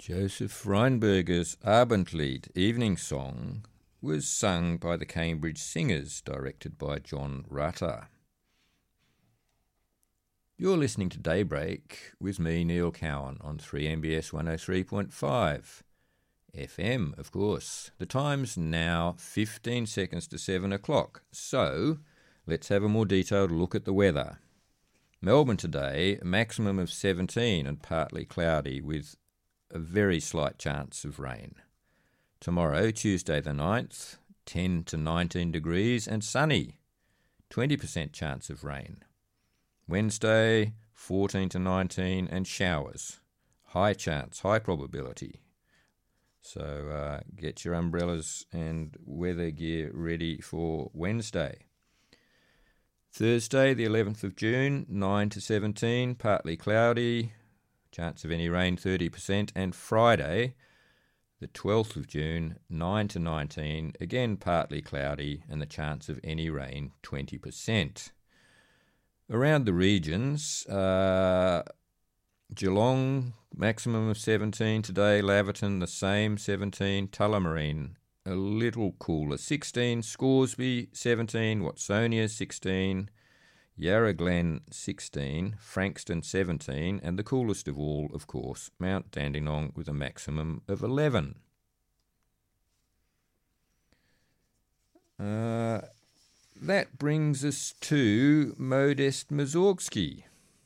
Joseph Reinberger's Abendlied evening song was sung by the Cambridge Singers, directed by John Rutter. You're listening to Daybreak with me, Neil Cowan, on 3MBS 103.5 FM, of course. The time's now 15 seconds to 7 o'clock, so let's have a more detailed look at the weather. Melbourne today, a maximum of 17 and partly cloudy with a very slight chance of rain. Tomorrow, Tuesday the 9th, 10 to 19 degrees and sunny, 20% chance of rain. Wednesday, 14 to 19 and showers, high chance, high probability. So get your umbrellas and weather gear ready for Wednesday. Thursday, the 11th of June, 9 to 17, partly cloudy, chance of any rain 30%, and Friday, the 12th of June, 9 to 19, again partly cloudy, and the chance of any rain 20%. Around the regions, Geelong, maximum of 17 today, Laverton the same, 17, Tullamarine a little cooler, 16, Scoresby 17, Watsonia 16, Yarra Glen 16, Frankston 17, and the coolest of all, of course, Mount Dandenong with a maximum of 11. That brings us to Modest Mussorgsky.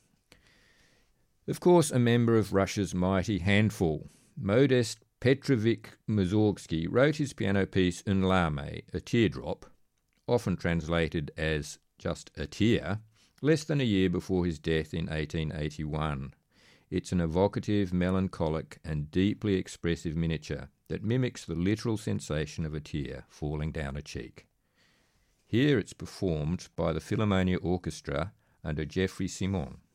Of course, a member of Russia's mighty handful, Modest Petrovich Mussorgsky wrote his piano piece Un Lame, a teardrop, often translated as just a tear, less than a year before his death in 1881. It's an evocative, melancholic and deeply expressive miniature that mimics the literal sensation of a tear falling down a cheek. Here it's performed by the Philharmonia Orchestra under Jeffrey Simon.